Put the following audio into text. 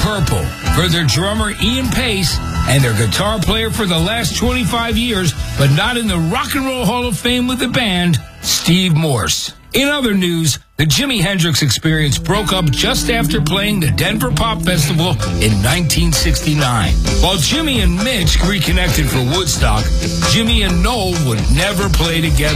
Purple for their drummer Ian Pace and their guitar player for the last 25 years, but not in the Rock and Roll Hall of Fame with the band, Steve Morse. In other news, the Jimi Hendrix Experience broke up just after playing the Denver Pop Festival in 1969. While Jimmy and Mitch reconnected for Woodstock, Jimmy and Noel would never play together